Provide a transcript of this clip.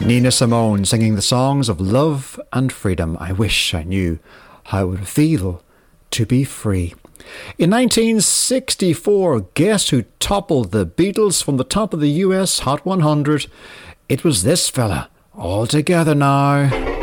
Nina Simone singing the songs of love and freedom. I wish I knew how it would feel to be free. In 1964, guess who toppled the Beatles from the top of the US Hot 100? It was this fella. All together now.